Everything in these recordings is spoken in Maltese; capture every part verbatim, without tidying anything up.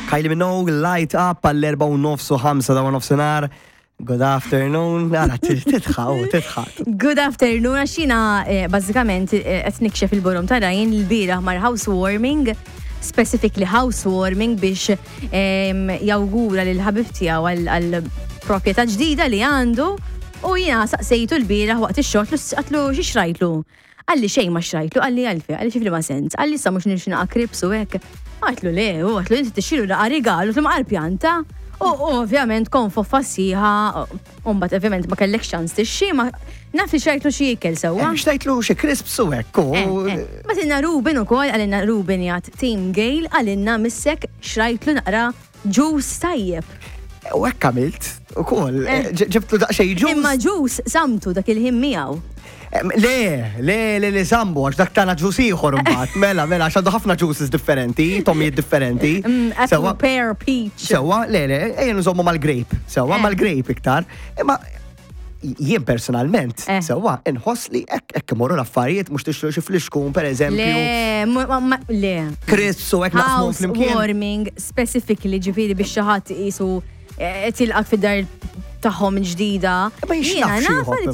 Kylie Minogue, light up għall-erba u nofs u ħamsa dawn nofsinhar. Good afternoon. Għara, titħaw, titħaw. Good afternoon, għaxina bazzikament qed nikxef il-borom ta' rajn l-biraħ mar housewarming, specifically housewarming biex jawgura l-ħabib tiegħu għall-proprjetà ġdida li għandu u jiena saqsejtu l-biraħ waqt ix-xogħol għatlu xi xrajtlu. Għalli xejn ma xrajtlu, għalli għalfi, għalli xifli ma sens, għalli sa mux nirxina krips u hekk. Għatlu le, u għatlu inti t-xilu da rigalu, t-lu ma pjanta. U ovvjament kon foffa siħa, umbat ovvjament ma kellek xans t-xi, ma nafli xrajtlu xie ikel sewa. Xrajtlu xie crisps u hekk. Ma tinna Ruben u kol, għallinna Ruben jgħat Team Gale, għallinna missek xrajtlu naqra ġus tajjeb. U hekk għamilt, u kol, ġibtlu daqxej ġus. Imma ġus samtu dak il-ħim miegħu. Le, le, le, le, sambu, għax dak tana ġus ieħor imbagħad. Mela, mela, għax għandu ħafna ġuses differenti, tomijiet differenti. Apple, pear, peach. Sewa, le, le, ejja nżommu mal-grape. Sewa, mal-grape iktar. Imma jien personalment, sewa, inħoss li hekk imorru l-affarijiet mhux tixtru xi fliexkun pereżempju. Le, le. Crisps u hekk naħsmu flimkien. Housewarming, specifically ġifieri biex xi ħadd qisu tilqak fid-dar taħħom ġdida. Ma jixnafx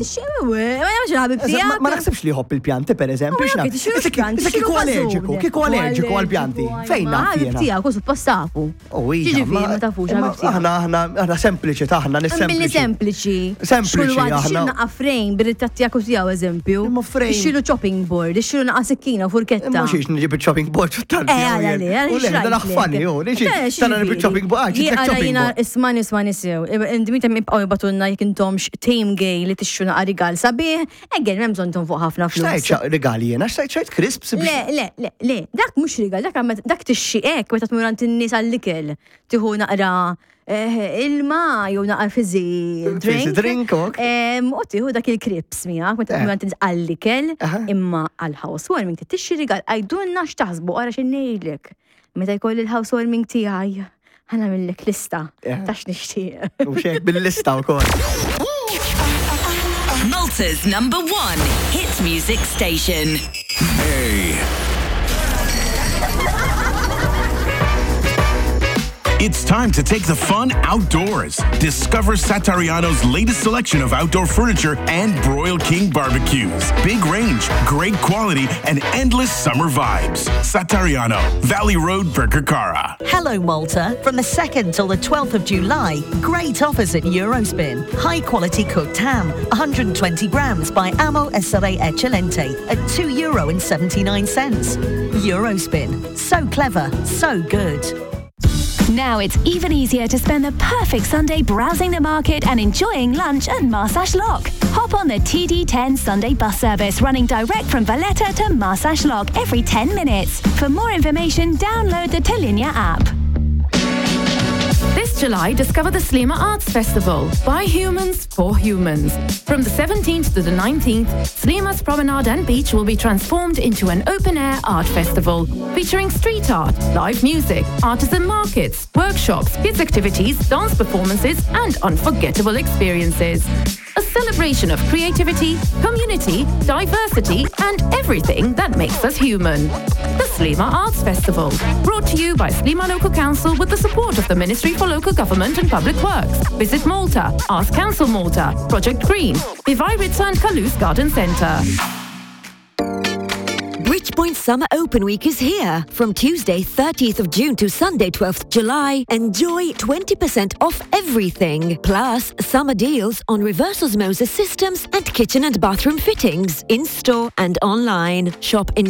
Ma naħsibx li jħobb il-pjanti, per eżempju. Issa kiku allerġiku, kiku allerġiku għal-pjanti. Fejn naf jena? Għabib tijak, kusu passapu. Ġiġifieri, ma tafux għabib tijak. Aħna sempliċi taħna, Billi sempliċi. Sempliċi aħna. Xillu naqa frame, bir-rittat tijak u tijaw eżempju. Xillu chopping board, xillu naqa sikkina u furketta. Ma xiex nġib il-chopping board ċuttar. Eh, għalli, għalli. Da naħfani, u, tana nġib il-chopping board. Ismani, ismani sew. Indimita mibqaw jibatunna jek intomx Team Gale li tixxu naqa rigal sabiħ, egħen memżon tom fuq ħafna flus. Xtajt rigali jena, xtajt xtajt crisps? Le, le, le, le, dak mux rigal, dak tixxi ek, meta tmurant in-nies għall-ikel, tiħu naqra ilma, jew naqra fizzi drink. drink, ok. U tiħu dak il-krips miegħek, meta tmurant in-nies għall-ikel, imma għall-housewarming tixxi rigal, għajdunna x'taħsbu għara x'nejlek. Meta jkoll il-housewarming tiegħi. Ħana millek lista, tax nixtieq. U xek bil-lista u kol. Malta's number one hit music station. Hey. It's time to take the fun outdoors. Discover Satariano's latest selection of outdoor furniture and Broil King barbecues. Big range, great quality, and endless summer vibes. Satariano, Valley Road, Birkirkara. Hello, Malta. From the second till the twelfth of July, great offers at Eurospin. High-quality cooked ham, one hundred twenty grams by Amo Essere Eccellente at two euro and seventy-nine cents. Eurospin. So clever, so good. Now it's even easier to spend the perfect Sunday browsing the market and enjoying lunch at Marsash Lock. Hop on the T D ten Sunday bus service running direct from Valletta to Marsash Lock every ten minutes. For more information, download the Talinia app. This July, discover the Slima Arts Festival. By humans, for humans. From the seventeenth to the nineteenth, Slima's Promenade and Beach will be transformed into an open-air art festival featuring street art, live music, artisan markets, workshops, kids' activities, dance performances, and unforgettable experiences. A celebration of creativity, community, diversity, and everything that makes us human. The Slima Arts Festival, brought to you by Slima Local Council with the support of the Ministry for Local Government and Public Works. Visit Malta, Ask Council Malta, Project Green, Vivai Ritza and Kalous Garden Centre. Bridgepoint Summer Open Week is here. From Tuesday thirtieth of June to Sunday twelfth of July, enjoy twenty percent off everything. Plus, summer deals on reverse osmosis systems and kitchen and bathroom fittings in-store and online. Shop in